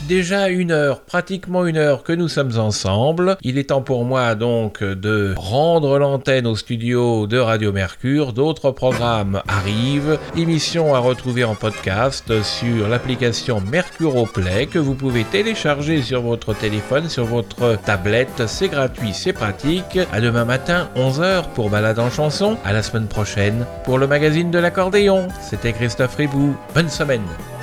déjà pratiquement une heure que nous sommes ensemble. Il est temps pour moi donc de rendre l'antenne au studio de Radio Mercure. D'autres programmes arrivent. Émissions à retrouver en podcast sur l'application Mercuro Play que vous pouvez télécharger sur votre téléphone, sur votre tablette. C'est gratuit, c'est pratique. À demain matin, 11h pour Balade en chanson. À la semaine prochaine pour le magazine de l'accordéon. C'était Christophe Ribou. Bonne semaine.